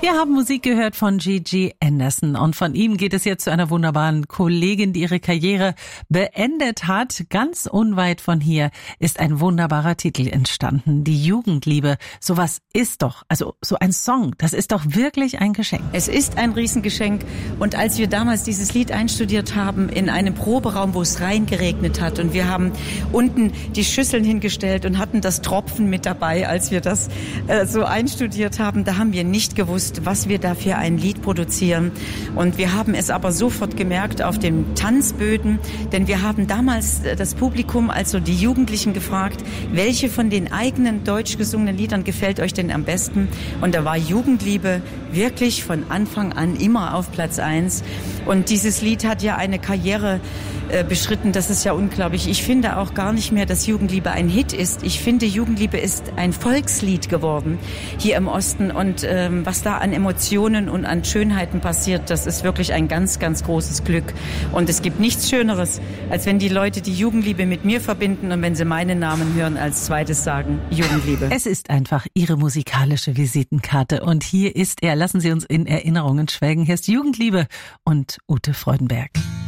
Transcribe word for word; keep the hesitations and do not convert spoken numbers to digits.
Wir haben Musik gehört von Gigi Anderson und von ihm geht es jetzt zu einer wunderbaren Kollegin, die ihre Karriere beendet hat. Ganz unweit von hier ist ein wunderbarer Titel entstanden, die Jugendliebe. Sowas ist doch, also so ein Song, das ist doch wirklich ein Geschenk. Es ist ein Riesengeschenk und als wir damals dieses Lied einstudiert haben in einem Proberaum, wo es reingeregnet hat und wir haben unten die Schüsseln hingestellt und hatten das Tropfen mit dabei, als wir das äh, so einstudiert haben, da haben wir nicht gewusst, was wir da für ein Lied produzieren. Und wir haben es aber sofort gemerkt auf den Tanzböden, denn wir haben damals das Publikum, also die Jugendlichen, gefragt, welche von den eigenen deutsch gesungenen Liedern gefällt euch denn am besten? Und da war Jugendliebe wirklich von Anfang an immer auf Platz eins. Und dieses Lied hat ja eine Karriere äh, beschritten, das ist ja unglaublich. Ich finde auch gar nicht mehr, dass Jugendliebe ein Hit ist. Ich finde, Jugendliebe ist ein Volkslied geworden hier im Osten. Und ähm, was da an Emotionen und an Schönheiten passiert, das ist wirklich ein ganz, ganz großes Glück. Und es gibt nichts Schöneres, als wenn die Leute die Jugendliebe mit mir verbinden und wenn sie meinen Namen hören, als zweites sagen, Jugendliebe. Es ist einfach ihre musikalische Visitenkarte und hier ist er. Lassen Sie uns in Erinnerungen schwelgen. Hier ist Jugendliebe und Ute Freudenberg.